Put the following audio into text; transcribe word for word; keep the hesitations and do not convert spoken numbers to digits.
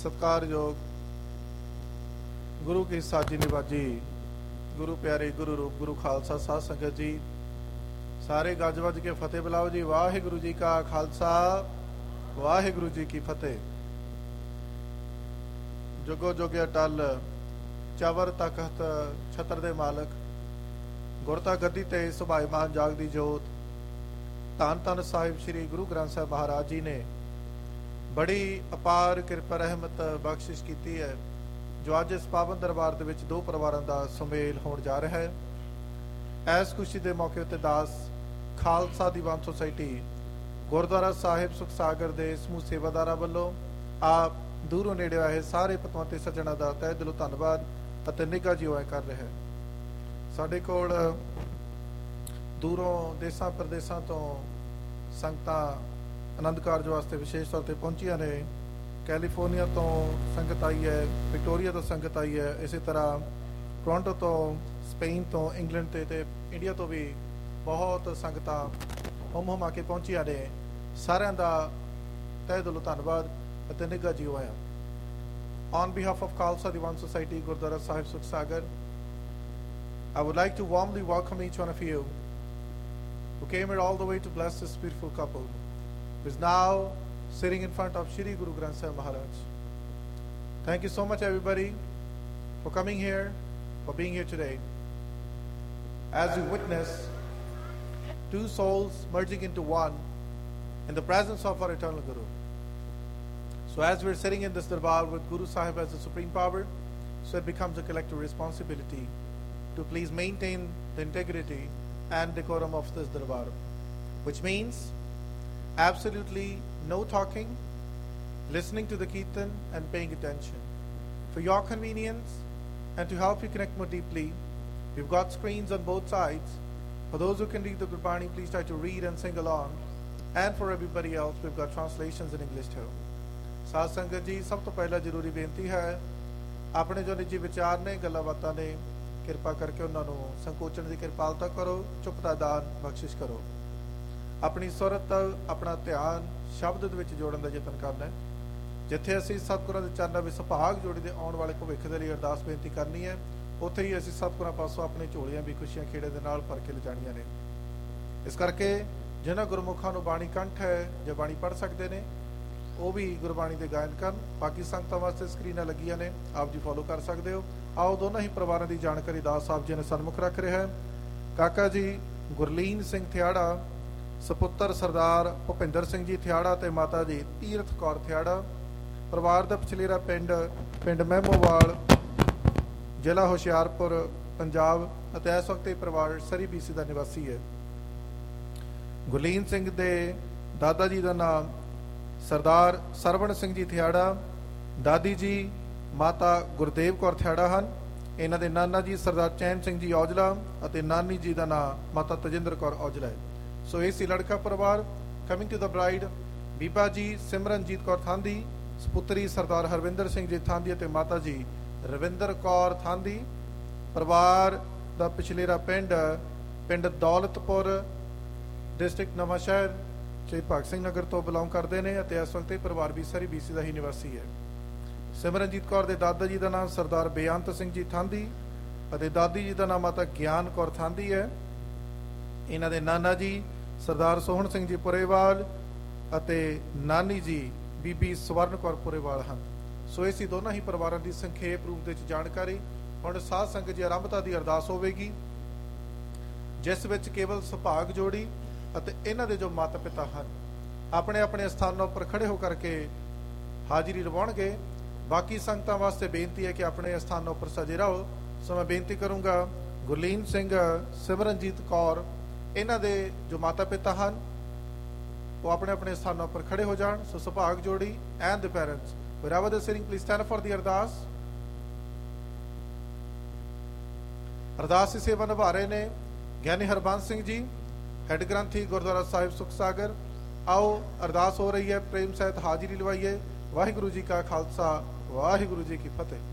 सत्कारयोग गुरु की साजी निवाजी गुरु प्यारे गुरु रूप गुरु खालसा साध संगत जी, सारे गज वज के फतेह बुलाओ जी। वाहिगुरु जी का खालसा वाहिगुरु जी की फतेह। जुगो जुगे अटल चवर तखत छत्र दे मालक, गुरता गद्दी ते सुभाईमान जागदी जोत, धन धन साहिब श्री गुरु ग्रंथ साहिब महाराज जी ने बड़ी अपार किरपा रहमत बख्शिश की है, जो अज इस पावन दरबार दे विच दो परिवारों का सुमेल होने जा रहा है। इस खुशी के मौके उत्ते दास खालसा दीवान सोसाइटी गुरुद्वारा साहिब सुखसागर के समूह सेवादारां वल्लों आप दूरों नेड़े आए सारे पतवंते सज्जणा का तहे दिलों धन्नवाद अते निघा जीवा कर रहे हैं। साडे कोल दूरों देशों प्रदेशों तो संगतां आनंद कारज वास्ते विशेष तौर पर पहुंचिया ने। कैलीफोर्निया तो संगत आई है, विक्टोरिया तो संगत आई है, इसी तरह टोरंटो तो, स्पेन तो, इंग्लैंड ते, ते इंडिया तो भी बहुत संगतां हुम हुमा के पहुंचिया ने। सारिਆਂ ਦਾ तहे दिलों धन्नवाद ਅਤੇ ਨਿੱਘਾ ਜੀ ਹੋਇਆ। On behalf of Khalsa Diwan Society Gurdwara Sahib Sukhsagar, I would like to warmly welcome each one of you who came here all the way to bless this beautiful couple who is now sitting in front of Shri Guru Granth Sahib Maharaj. Thank you so much everybody for coming here, for being here today. As we witness two souls merging into one in the presence of our eternal Guru. So as we're sitting in this darbar with Guru Sahib as the supreme power, so it becomes a collective responsibility to please maintain the integrity and decorum of this darbar, which means absolutely no talking, listening to the kirtan and paying attention. For your convenience and to help you connect more deeply, we've got screens on both sides. For those who can read the Gurbani, please try to read and sing along. And for everybody else, we've got translations in English too. साध संगत जी, सब तो पहला जरूरी बेनती है, अपने जो निजी विचार ने गल्लां बातां ने किरपा करके उन्होंने संकोचन की किरपालता करो, चुप दा दान बख्शिश करो। अपनी सुरत अपना ध्यान शब्द दे विच जोड़न दा यतन करना है। जिथे असीं सतगुरां दे चरनां विच सुभाग जोड़ी दे आउण वाले भविख दे लई अरदास बेनती करनी है, उत्थे ही असीं सतगुरां पासों अपनी झोलियां भी खुशियां खेड़े दे नाल भर के लिजाणीਆਂ ने। इस करके जिन्हां गुरमुखां नूं बाणी कंठ है जे बाणी पढ़ सकदे ने वो भी गुरबाणी के गायन कर। बाकी संगतां वास्ते स्क्रीनां लगियां ने, आप जी फॉलो कर सकते हो। आओ दोनों ही परिवारों की जानकारी दास साहब जी ने सन्मुख रख रहे हैं। काका जी गुरलीन सिंह थियाड़ा, सपुत्र सरदार भुपिंदर सिंह जी थियाड़ा ते माता जी तीरथ कौर थियाड़ा, परिवार का पछलेरा पिंड पिंड महमोवाल, जिला हुशियारपुर पंजाब, अते इस वक्त परिवार सरी बीसी का निवासी है। गुरलीन सिंह दे दादा जी का नाम सरदार सरवण सिंह जी थियाड़ा, दादी जी माता गुरदेव कौर थियाड़ा हैं। इन्हां दे नाना जी सरदार चैन सिंह जी औजला अते नानी जी का नाम माता तजिंदर कौर औजला है। सो ये सी लड़का परिवार। Coming to the bride, Biba जी सिमरनजीत कौर थांदी, सपुत्री सरदार हरविंदर सिंह जी थांदी अते माता जी रविंदर कौर थांदी। परिवार का पिछलेरा पिंड पिंड दौलतपुर, डिस्ट्रिक्ट नवां शहर, शहीद भगत सिंह नगर तो बिलोंग करते हैं। इस वक्त परिवार भी सरी बीसी का ही निवासी है। सिमरनजीत कौर के दादा जी का नाम सरदार बेअंत सिंह जी थांदी अते दादी जी का नाम माता ज्ञान कौर थांदी है। इन्हां दे नाना जी सरदार सोहन सिंह जी पुरेवाल अते नानी जी बीबी स्वर्ण कौर पुरेवाल हैं। सो इसी दोनों ही परिवारों की संखेप रूप में जानकारी हुण साध संगत जी आरंभता की अरदास होगी, जिस विच केवल सुभाग जोड़ी ਅਤੇ ਇਹਨਾਂ ਦੇ ਜੋ ਮਾਤਾ ਪਿਤਾ ਹਨ ਆਪਣੇ ਆਪਣੇ ਸਥਾਨਾਂ ਉੱਪਰ ਖੜੇ ਹੋ ਕਰਕੇ ਹਾਜ਼ਰੀ ਲਵਾਉਣਗੇ। ਬਾਕੀ ਸੰਗਤਾਂ ਵਾਸਤੇ ਬੇਨਤੀ ਹੈ ਕਿ ਆਪਣੇ ਸਥਾਨਾਂ ਉੱਪਰ ਸਜੇ ਰਹੋ। ਸੋ ਮੈਂ ਬੇਨਤੀ ਕਰੂੰਗਾ ਗੁਰਲੀਨ ਸਿੰਘ, ਸਿਮਰਨਜੀਤ ਕੌਰ, ਇਹਨਾਂ ਦੇ ਜੋ ਮਾਤਾ ਪਿਤਾ ਹਨ ਉਹ ਆਪਣੇ ਆਪਣੇ ਸਥਾਨਾਂ ਉੱਪਰ ਖੜੇ ਹੋ ਜਾਣ। ਸੋ ਸੁਭਾਗ ਜੋੜੀ and the parents wherever they're sitting, please stand up for the ਅਰਦਾਸ। ਅਰਦਾਸ ਦੀ ਸੇਵਾ ਨਿਭਾ ਰਹੇ ਨੇ ਗਿਆਨੀ ਹਰਬੰਸ ਸਿੰਘ ਜੀ, हेड ग्रंथी गुरुद्वारा साहिब सुखसागर। आओ अरदास हो रही है, प्रेम सहित हाजिरी लवाइए। वाहिगुरु जी का खालसा वाहिगुरु जी की फतेह।